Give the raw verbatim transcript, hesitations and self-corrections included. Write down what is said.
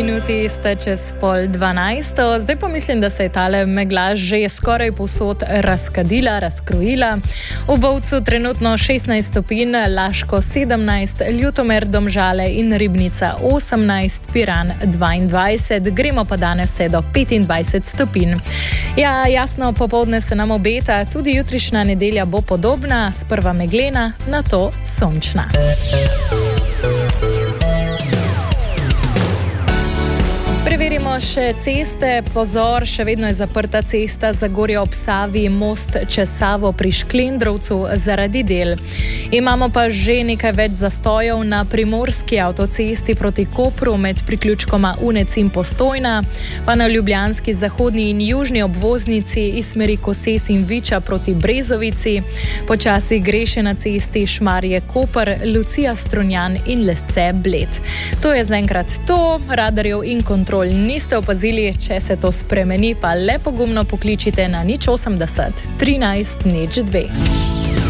minuti sta čez pol dvanajsto, zdaj pa mislim, da se je tale megla že skoraj povsod razkadila, razkrojila. V Bovcu trenutno šestnajst stopinj, Laško sedemnajst, Ljutomer, Domžale in Ribnica osemnajst, Piran dvaindvajset, gremo pa danes vse do petindvajset stopinj. Ja, jasno, popoldne se nam obeta, tudi jutrišnja nedelja bo podobna, sprva meglena, nato sončna. Preverimo še ceste. Pozor, še vedno je zaprta cesta Zagorje ob Savi, most čez Savo pri Šklendrovcu zaradi del. Imamo pa že nekaj več zastojev na primorski avtocesti proti Kopru med priključkoma Unec in Postojna, pa na ljubljanski zahodni in južni obvoznici iz smeri Koses in Viča proti Brezovici. Počasi gre še na cesti Šmarje Koper, Lucija Strunjan in Lesce Bled. To je zaenkrat to, radarjev in kontrol niste opazili, če se to spremeni, pa le pogumno pokličite na nič osemdeset trinajst nič dve.